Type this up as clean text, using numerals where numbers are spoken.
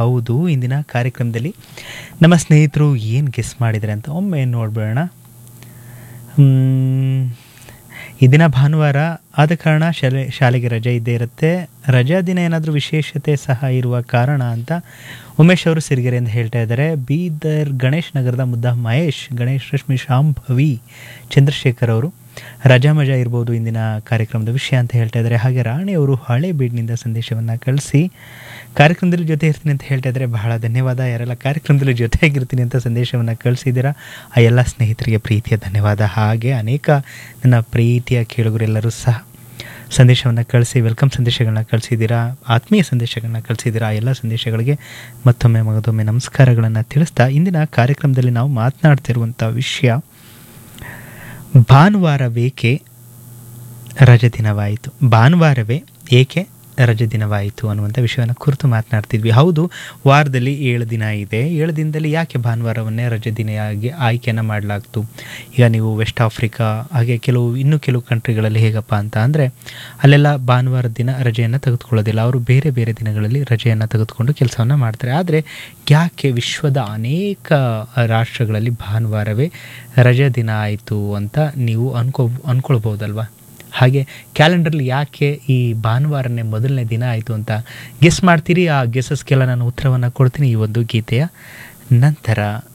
ಹೌದು, ಇಂದಿನ ಕಾರ್ಯಕ್ರಮದಲ್ಲಿ ನಮ್ಮ ಸ್ನೇಹಿತರು ಏನು ಗೆಸ್ ಮಾಡಿದರೆ ಅಂತ ಒಮ್ಮೆ ನೋಡ್ಬೇಡ. ಈ ದಿನ ಭಾನುವಾರ ಆದ ಕಾರಣ ಶಾಲೆಗೆ ರಜೆ ಇದ್ದೇ ಇರುತ್ತೆ. ರಜಾ ದಿನ ಏನಾದರೂ ವಿಶೇಷತೆ ಸಹ ಇರುವ ಕಾರಣ ಅಂತ ಉಮೇಶ್ ಅವರು ಸಿರಿಗೆರೆಯಿಂದ ಹೇಳ್ತಾ ಇದ್ದಾರೆ. ಬೀದರ್ ಗಣೇಶ್ ನಗರದ ಮುದ್ದ ಮಹೇಶ್, ಗಣೇಶ್ ರಶ್ಮಿ ಶಾಂಭವಿ, ಚಂದ್ರಶೇಖರ್ ಅವರು ರಜಾ ಮಜಾ ಇರ್ಬೋದು ಇಂದಿನ ಕಾರ್ಯಕ್ರಮದ ವಿಷಯ ಅಂತ ಹೇಳ್ತಾ ಇದ್ದಾರೆ. ಹಾಗೆ ರಾಣಿ ಅವರು ಹಳೇಬೀಡಿನಿಂದ ಸಂದೇಶವನ್ನು ಕಳಿಸಿ ಕಾರ್ಯಕ್ರಮದಲ್ಲಿ ಜೊತೆ ಇರ್ತೀನಿ ಅಂತ ಹೇಳ್ತಾ ಇದ್ದಾರೆ. ಬಹಳ ಧನ್ಯವಾದ. ಯಾರೆಲ್ಲ ಕಾರ್ಯಕ್ರಮದಲ್ಲಿ ಜೊತೆಯಾಗಿರ್ತೀನಿ ಅಂತ ಸಂದೇಶವನ್ನು ಕಳಿಸಿದ್ದೀರಾ ಆ ಎಲ್ಲ ಸ್ನೇಹಿತರಿಗೆ ಪ್ರೀತಿಯ ಧನ್ಯವಾದ. ಹಾಗೆ ಅನೇಕ ನನ್ನ ಪ್ರೀತಿಯ ಕೇಳುಗರೆಲ್ಲರೂ ಸಹ ಸಂದೇಶವನ್ನು ಕಳಿಸಿ ವೆಲ್ಕಮ್ ಸಂದೇಶಗಳನ್ನ ಕಳಿಸಿದ್ದೀರಾ, ಆತ್ಮೀಯ ಸಂದೇಶಗಳನ್ನ ಕಳಿಸಿದ್ದೀರಾ. ಆ ಎಲ್ಲ ಸಂದೇಶಗಳಿಗೆ ಮತ್ತೊಮ್ಮೆ ಮಗದೊಮ್ಮೆ ನಮಸ್ಕಾರಗಳನ್ನು ತಿಳಿಸ್ತಾ ಇಂದಿನ ಕಾರ್ಯಕ್ರಮದಲ್ಲಿ ನಾವು ಮಾತನಾಡ್ತಿರುವಂಥ ವಿಷಯ ಭಾನುವಾರವೇಕೆ ರಜದಿನವಾಯಿತು, ಭಾನುವಾರವೇ ಏಕೆ ರಜದಿನವಾಯಿತು ಅನ್ನುವಂಥ ವಿಷಯವನ್ನು ಕುರಿತು ಮಾತನಾಡ್ತಿದ್ವಿ. ಹೌದು, ವಾರದಲ್ಲಿ 7 ದಿನ ಇದೆ. 7 ದಿನದಲ್ಲಿ ಯಾಕೆ ಭಾನುವಾರವನ್ನೇ ರಜದಿನೆಯಾಗಿ ಆಯ್ಕೆಯನ್ನು ಮಾಡಲಾಗ್ತು? ಈಗ ನೀವು ವೆಸ್ಟ್ ಆಫ್ರಿಕಾ ಹಾಗೆ ಇನ್ನೂ ಕೆಲವು ಕಂಟ್ರಿಗಳಲ್ಲಿ ಹೇಗಪ್ಪ ಅಂತ ಅಂದರೆ ಅಲ್ಲೆಲ್ಲ ಭಾನುವಾರದ ದಿನ ರಜೆಯನ್ನು ತೆಗೆದುಕೊಳ್ಳೋದಿಲ್ಲ. ಅವರು ಬೇರೆ ಬೇರೆ ದಿನಗಳಲ್ಲಿ ರಜೆಯನ್ನು ತೆಗೆದುಕೊಂಡು ಕೆಲಸವನ್ನು ಮಾಡ್ತಾರೆ. ಆದರೆ ಯಾಕೆ ವಿಶ್ವದ ಅನೇಕ ರಾಷ್ಟ್ರಗಳಲ್ಲಿ ಭಾನುವಾರವೇ ರಜೆ ದಿನ ಆಯಿತು ಅಂತ ನೀವು ಅಂದ್ಕೊಳ್ಬೋದಲ್ವ? ಹಾಗೆ ಕ್ಯಾಲೆಂಡರ್ಲಿ ಯಾಕೆ ಈ ಭಾನುವಾರನೇ ಮೊದಲನೇ ದಿನ ಆಯಿತು ಅಂತ ಗೆಸ್ ಮಾಡ್ತೀರಿ. ಆ ಗೆಸಸ್ಗೆಲ್ಲ ನಾನು ಉತ್ತರವನ್ನು ಕೊಡ್ತೀನಿ ಈ ಒಂದು ಗೀತೆಯ ನಂತರ.